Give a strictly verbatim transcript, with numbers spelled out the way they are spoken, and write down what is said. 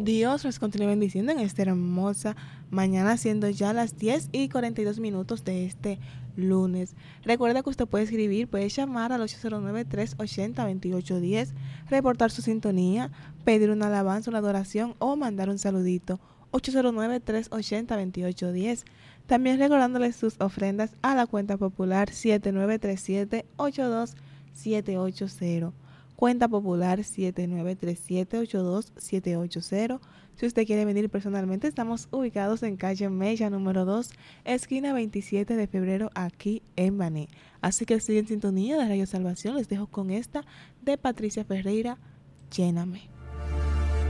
Dios los continúe bendiciendo en esta hermosa mañana, siendo ya las diez y cuarenta y dos minutos de este lunes. Recuerda que usted puede escribir, puede llamar al ocho cero nueve, tres ochenta, veintiocho diez, reportar su sintonía, pedir una alabanza, una adoración o mandar un saludito. ocho cero nueve, tres ochenta, veintiocho diez. También recordándoles sus ofrendas a la cuenta popular siete nueve tres siete, ocho dos siete ocho cero. Cuenta popular siete nueve tres siete, ocho dos siete ocho cero. Si usted quiere venir personalmente, estamos ubicados en calle Mella número dos, esquina veintisiete de febrero, aquí en Baní. Así que sigue en sintonía de Radio Salvación. Les dejo con esta de Patricia Ferreira, Lléname.